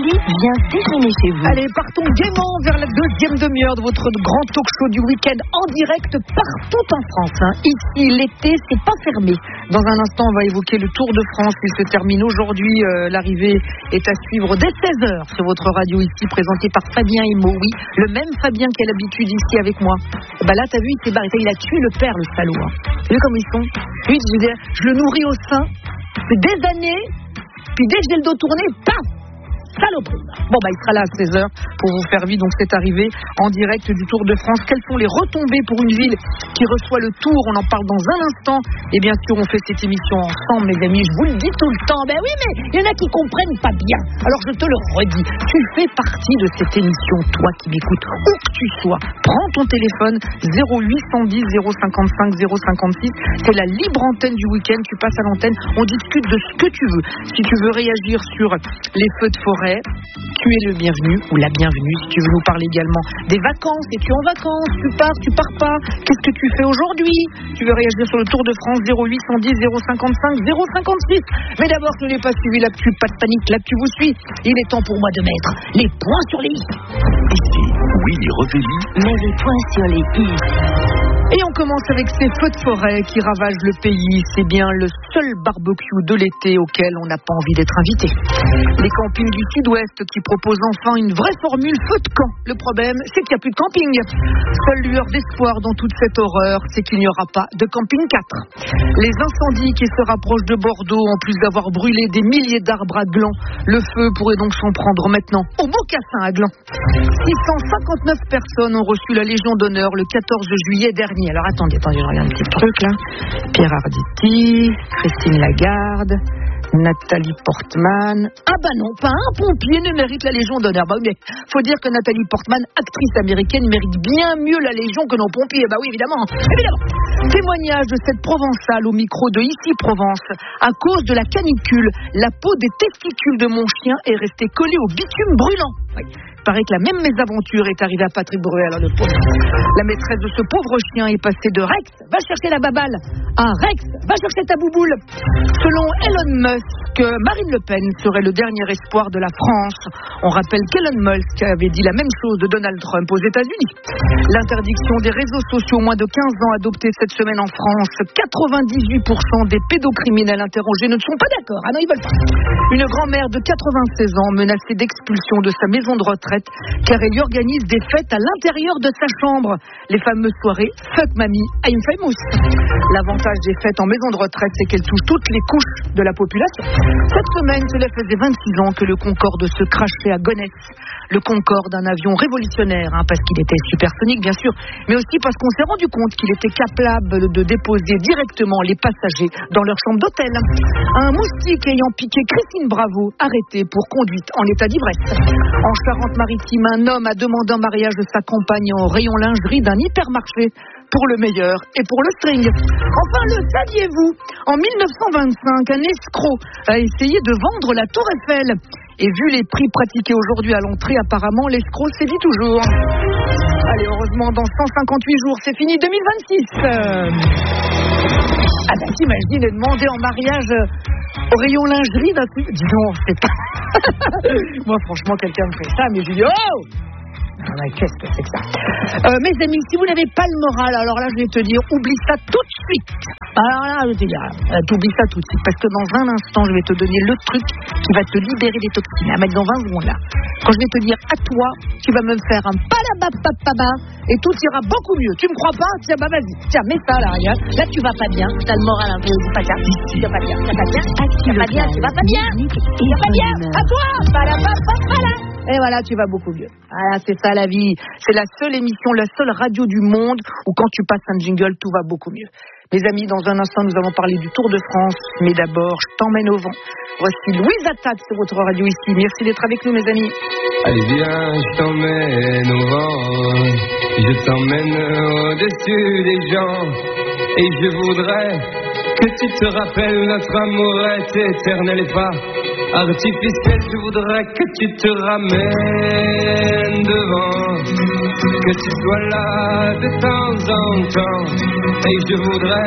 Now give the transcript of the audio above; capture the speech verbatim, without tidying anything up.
Philippe vient déjeuner chez vous. Allez, partons gaiement vers la deuxième demi-heure de votre grand talk show du week-end en direct partout en France. Hein. Ici, l'été, c'est pas fermé. Dans un instant, on va évoquer le Tour de France. Il se termine aujourd'hui. Euh, l'arrivée est à suivre dès seize heures sur votre radio ici, présenté par Fabien Imo. Oui, le même Fabien qui a l'habitude ici avec moi. Bah là, t'as vu, il s'est barré. Il a tué le père, le salaud. Hein. T'as vu comme ils sont? Oui, je veux dire, je le nourris au sein. C'est des années. Puis dès que j'ai le dos tourné, paf! Saloperie. Bon, bah, il sera là à seize heures pour vous faire vivre donc cette arrivée en direct du Tour de France. Quelles sont les retombées pour une ville qui reçoit le Tour? On en parle dans un instant. Et bien sûr, on fait cette émission ensemble, mes amis. Je vous le dis tout le temps. Ben oui, mais il y en a qui comprennent pas bien. Alors, je te le redis. Tu fais partie de cette émission, toi qui m'écoutes, où que tu sois. Prends ton téléphone, zéro huit cent dix zéro cinquante-cinq zéro cinquante-six. C'est la libre antenne du week-end. Tu passes à l'antenne. On discute de ce que tu veux. Si tu veux réagir sur les feux de forêt, tu es le bienvenu ou la bienvenue. Si tu veux nous parler également des vacances, es-tu en vacances, tu pars, tu pars pas, qu'est-ce que tu fais aujourd'hui? Tu veux réagir sur le Tour de France, zéro huit cent dix zéro cinquante-cinq zéro cinquante-six. Mais d'abord, je n'ai pas suivi l'actu, pas de panique, l'actu vous suit. Il est temps pour moi de mettre les points sur les i. Ici, Willy Revelli met les points sur les i. Et on commence avec ces feux de forêt qui ravagent le pays. C'est bien le seul barbecue de l'été auquel on n'a pas envie d'être invité. Les campings du Sud-Ouest qui proposent enfin une vraie formule feu de camp. Le problème, c'est qu'il n'y a plus de camping. Seule lueur d'espoir dans toute cette horreur, c'est qu'il n'y aura pas de camping quatre. Les incendies qui se rapprochent de Bordeaux, en plus d'avoir brûlé des milliers d'arbres à gland, le feu pourrait donc s'en prendre maintenant au mocassin à gland. six cent cinquante-neuf personnes ont reçu la Légion d'honneur le quatorze juillet dernier. Alors attendez, attendez, je regarde un petit truc là. Pierre Arditi, Christine Lagarde, Nathalie Portman. Ah bah non, pas un pompier ne mérite la Légion d'honneur. Bah oui, mais faut dire que Nathalie Portman, actrice américaine, mérite bien mieux la Légion que nos pompiers. Bah oui, évidemment, évidemment. Témoignage de cette Provençale au micro de Ici Provence. À cause de la canicule, la peau des testicules de mon chien est restée collée au bitume brûlant. Oui. Il paraît que la même mésaventure est arrivée à Patrick Bruel, alors le pauvre. La maîtresse de ce pauvre chien est passée de Rex, va chercher la baballe, à Rex, va chercher ta bouboule. Selon Elon Musk, Marine Le Pen serait le dernier espoir de la France. On rappelle qu'Elon Musk avait dit la même chose de Donald Trump aux États-Unis. L'interdiction des réseaux sociaux moins de quinze ans adoptée cette semaine en France. quatre-vingt-dix-huit pour cent des pédocriminels interrogés ne sont pas d'accord. Ah non, ils veulent pas. Une grand-mère de quatre-vingt-seize ans menacée d'expulsion de sa maison de retraite car elle y organise des fêtes à l'intérieur de sa chambre. Les fameuses soirées Fuck Mamie, I'm famous. L'avantage des fêtes en maison de retraite, c'est qu'elles touchent toutes les couches de la population. Cette semaine, cela faisait vingt-six ans que le Concorde se crachait à Gonesse. Le Concorde, un avion révolutionnaire, hein, parce qu'il était supersonique bien sûr, mais aussi parce qu'on s'est rendu compte qu'il était capable de déposer directement les passagers dans leur chambre d'hôtel. Un moustique ayant piqué Christine Bravo, arrêté pour conduite en état d'ivresse. En Charente-Maritime, un homme a demandé en mariage de sa compagne en rayon lingerie d'un hypermarché pour le meilleur et pour le string. Enfin, le saviez-vous? En mille neuf cent vingt-cinq, un escroc a essayé de vendre la Tour Eiffel. Et vu les prix pratiqués aujourd'hui à l'entrée, apparemment, l'escroc sévit toujours. Allez, heureusement, dans cent cinquante-huit jours, c'est fini deux mille vingt-six. Euh... Ah bah t'imagines demander en mariage au rayon lingerie d'un truc. Dis donc, c'est pas... Moi, franchement, quelqu'un me fait ça, mais je dis oh. Ah ouais, qu'est-ce que c'est que ça? euh, Mes amis, si vous n'avez pas le moral, alors là, je vais te dire, oublie ça tout de suite. Alors là, je vais te dire, euh, t'oublies ça tout de suite, parce que dans un instant, je vais te donner le truc qui va te libérer des toxines, à mettre dans vingt secondes là. Quand je vais te dire à toi, tu vas me faire un palabapapaba et tout ira beaucoup mieux. Tu me crois pas? Tiens, bah vas-y, tiens, mets ça là, regarde. Là, tu vas pas bien, t'as le moral un peu, c'est pas bien. Tu vas pas bien, tu vas pas bien, tu vas pas bien, tu vas pas bien, tu vas pas bien. À toi, palabapapala. Et voilà, tu vas beaucoup mieux. Voilà, c'est ça la vie. C'est la seule émission, la seule radio du monde où quand tu passes un jingle, tout va beaucoup mieux. Mes amis, dans un instant, nous allons parler du Tour de France. Mais d'abord, je t'emmène au vent. Voici Louise Attaque sur votre radio ici. Merci d'être avec nous, mes amis. Allez, viens, je t'emmène au vent. Je t'emmène au-dessus des gens. Et je voudrais que tu te rappelles, notre amour est éternel et pas artificiel. Je voudrais que tu te ramènes devant, que tu sois là de temps en temps. Et je voudrais